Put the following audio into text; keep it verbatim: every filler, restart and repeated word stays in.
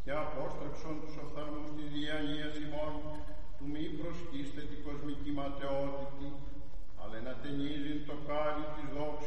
και απόστρεψον τους οφθαλμούς της διανοίας ημών, του μη προσκύστε την κοσμική ματαιότητη, αλλά να ταινίζειν το χάρι της δόξης